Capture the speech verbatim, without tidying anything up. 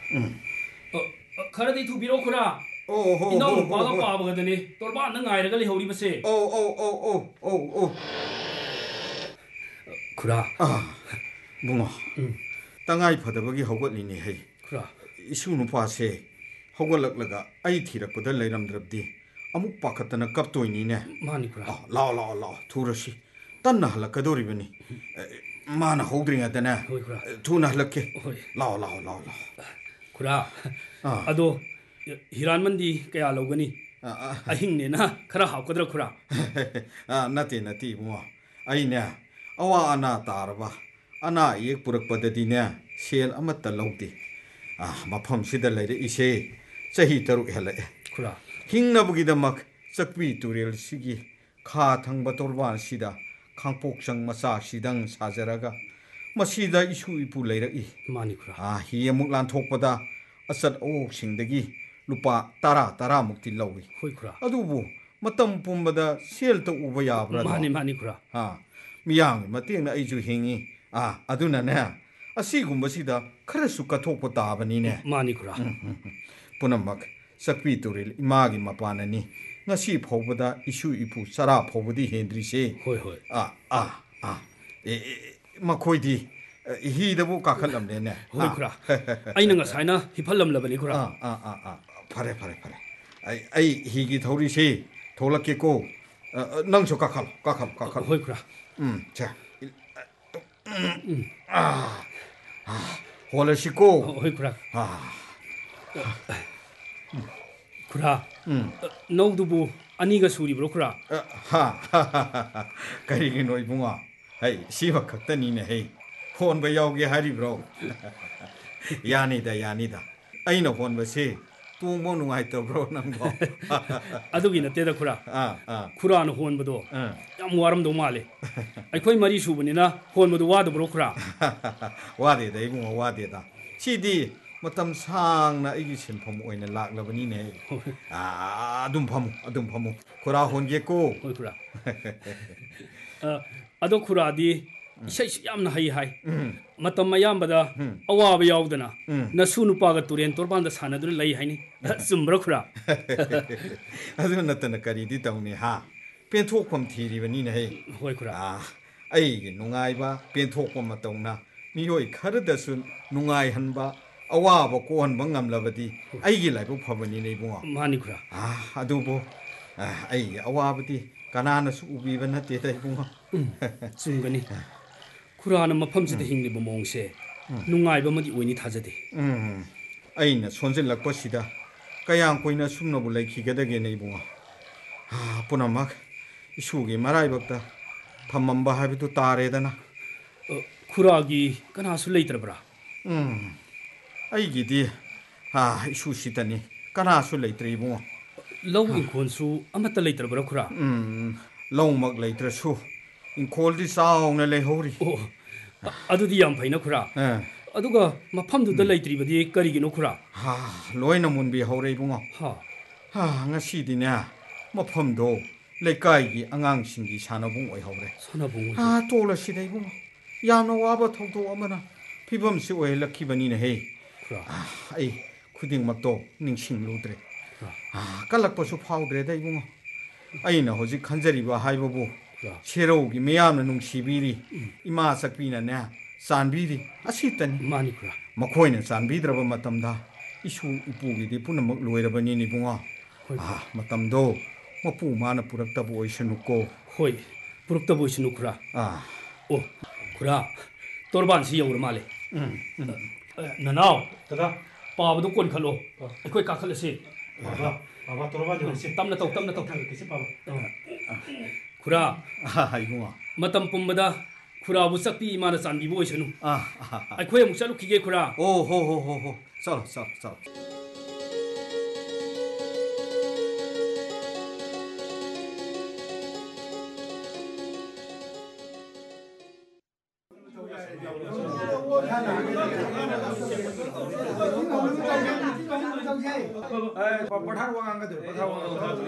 खरदी थुबीरो खुरा इनाउ नुपागा पाबगदनी तोरबा न गायरगा लेहौरिबसे ओ ओ ओ ओ ओ ओ खुरा बुंगो तंगाई फदबगी हौगतलिने है खुरा इसु नुपासे हौगलकलगा आई थीरकपदा लेरमद्रबदी अमुक पाखतना कपतोइनीने मानी खुरा लाओ लाओ लाओ थुरसी तन्ना हलकदोरिबनी माना हौद्रिङादना थुना हलके लाओ लाओ लाओ लाओ खुरा अदो हिरानमंदी कया लौगनी अहिंगने ना खरा हावकद्र खुरा नते नते बुआ अइने अवा अना तारबा अना एक पुरकपददीने सेल अमत्त लौदे आ मफम सिदा लेरे इसे चही तरुक हेलए खुरा हिंगनबगीदमक चकपी तुरेल सिगी खा थंगबा तोरबान सिदा खांपोक्संग मचा सिदंग साजरगा मसीदा इशु इपु लेरई मानी खुरा आ हि अमुक लानथोकपदा असत ओक्सिंगदगी लुपा तारा तारा मुक्ति लौई होई खुरा अदुबु मतम पुंबदा सेल त उबा याब्रा मानी मानी खुरा हा मियांग मतेंगना अइजु हिंगी आ अदुनने असिगुंबसिदा खरसु कथोकप ताबनीने मानी खुरा पुनमक सकपी तुरिल Imangi मपाननी ngasi phobada isu ipu sara phobudi hendri se hoi hoi a a a e makhoi hi da bu ka khalam ne ne hoi khura aina nga saina hiphalam labani khura a a a a phare phare phare ai ai hi gi thori se tholake ko nang so ka khal ka khal ka khal hoi khura um cha a hola shiko hoi khura a खुरा नौदुबु अनिगा Suri bro खुरा हा करिगे नोय बुंगा है सिवा खक्तनी ने है phone बे यावगे हारि bro यानी दा यानी दा अइना फोन बसे तुंगबो नुंगाइ त ब्रो नंगो अदुगी नते दा खुरा आ आ खुरा न होन बदो याम वारम दो माले अखोय मरी सुबनिना होन बदो वाद ब्रो खुरा वादे दा इबुंगा वादे दा सिदी मतम सांगना इगी सिनफम ओइना लाक्लबनी ने आ अदुम फमु अदुम फमु खुरा होनगे को होय खुरा अदो खुरादी इसै यामना हई हाय मतम मयामबदा अवाब यावदना नसु नुपागा तुरेन तोरबांदा सानदुन लई हायनी सुमब्र खुरा अदु नतन करीदी तौनी हा पेंथोकम थीरिबनी ने होय खुरा आ अइगे नुंगाइबा पेंथोकम Matauna मिहोय खरदसु नुंगाइ हनबा अवाब कोहनबा ngamlabadi aigi laibu phabani nei bunga mani khura ah adubo ai awabadi kanana su ubiba nate dai bunga chungani khurana mafam sida hingli bomongse nungai ba madi oini thajade um aina sonjin lakpa sida kayang koina sumna bu laiki gadage nei bunga ah punamak isugi marai bakta thamamba habitu tare dana khuragi kana su leitrabra um aigidi ha isu sitani kana su leitri bunga law in khonsu amata leitrabra khura um law mak leitra su in khol di saung na le hori oh adudi yam phaina khura eh aduga mafam du da leitri badi kari gi no khura ha loina mun bi hore bunga ha ha ngasi di na mafam do lekai gi angang singi sanabung oi hore sanabung ha tola sidai bunga yamna waba thongto amana phibam si oi lakhi bani na he ai khuding makto ningsing ludre ah kalakpa su phawdre dai bunga aina hoji khanjari ba haibabu cherou gi meyam na nungsibiri ima sakpina na sanbiri asitani mani kura makhoina sanbidraba matamda isu ipu gi di punamak loirabani ni bunga ah matamdo mapu mana purakta bo isanu ko hoi purakta bo isanu kura ah oh kura torban si yaur male nanao tada paabdu kon khalo ekoi ka khalase baba baba torban jo se tamna taw tamna taw kise baba khura ai bunga matam pumbada khura bu sakti imana sanbi bo isanu ah ekoi mu chalu khige khura oh ho ho ho ho sal sal sal पठार वांगा दे पठार वांगा